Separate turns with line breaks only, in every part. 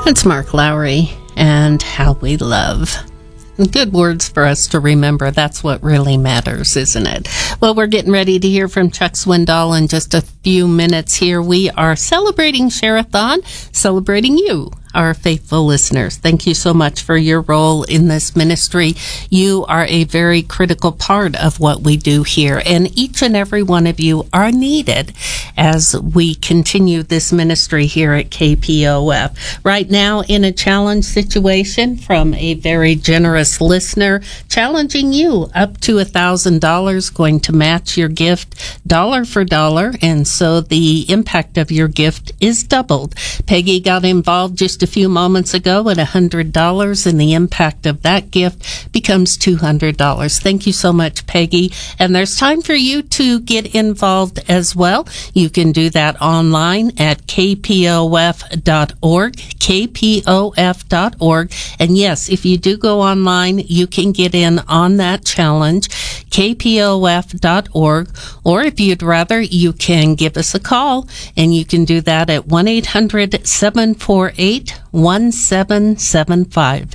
It's Mark Lowry and How We Love. Good words for us to remember. That's what really matters, isn't it? Well, we're getting ready to hear from Chuck Swindoll in just a few minutes here. We are celebrating Share-a-thon, celebrating you, our faithful listeners. Thank you so much for your role in this ministry. You are a very critical part of what we do here, and each and every one of you are needed as we continue this ministry here at KPOF. Right now, in a challenge situation from a very generous listener, challenging you up to $1,000, going to match your gift dollar for dollar, and so the impact of your gift is doubled. Peggy got involved just a few moments ago at $100, and the impact of that gift becomes $200. Thank you so much, Peggy. And there's time for you to get involved as well. You can do that online at kpof.org, kpof.org. And yes, if you do go online, you can get in on that challenge, kpof.org, or if you'd rather, you can give us a call, and you can do that at 1-800-748-1775,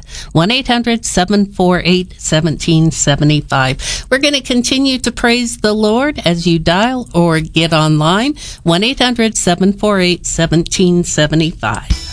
1-800-748-1775. We're going to continue to praise the Lord as you dial or get online, 1-800-748-1775.